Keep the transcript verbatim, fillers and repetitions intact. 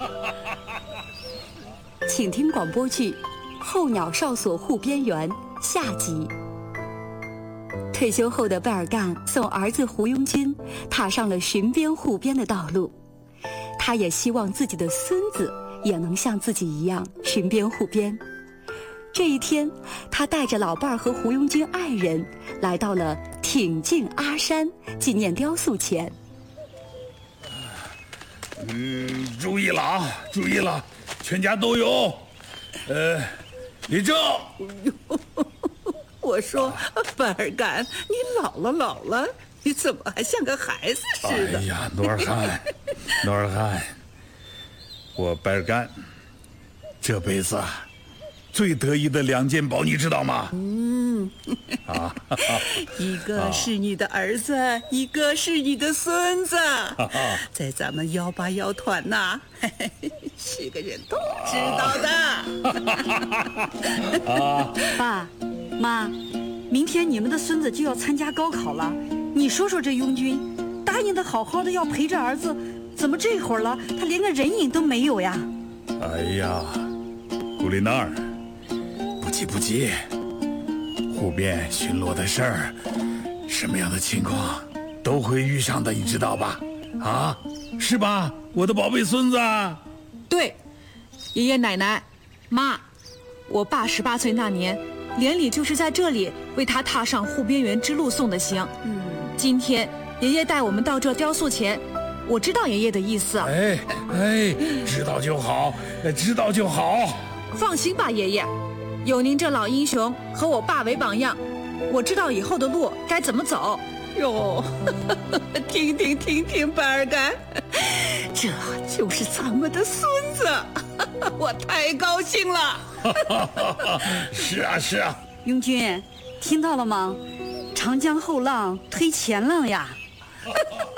请听广播剧《候鸟哨所护边员》下集。退休后的贝尔干送儿子胡庸军踏上了巡边护边的道路，他也希望自己的孙子也能像自己一样巡边护边。这一天，他带着老伴儿和胡庸军爱人来到了挺进阿山纪念雕塑前。 嗯，注意了啊，注意了，全家都有。呃，立正。 我说，贝尔干，你老了老了，你怎么还像个孩子似的？ 哎呀，努尔汗，努尔汗，我贝尔干这辈子最得意的两件宝，你知道吗？ 嗯，啊，一个是你的儿子，啊、一个是你的孙子，在咱们幺八幺团呐，是个人都知道的。啊，爸妈，明天你们的孙子就要参加高考了，你说说这庸军，答应的好好的要陪着儿子，怎么这会儿了，他连个人影都没有呀？ 哎呀，古丽娜儿。不急不急，护边巡逻的事儿，什么样的情况都会遇上的，你知道吧？啊，是吧，我的宝贝孙子？ 对，爷爷奶奶，妈，我爸十八岁那年，连里就是在这里为他踏上护边员之路送的行。嗯，今天爷爷带我们到这雕塑前，我知道爷爷的意思。 哎哎，知道就好，知道就好。 放心吧，爷爷。有您这老英雄和我爸为榜样，我知道以后的路该怎么走。 哟，听听听听，贝尔干，这就是咱们的孙子，我太高兴了。 是啊是啊， 庸军，听到了吗？长江后浪推前浪呀。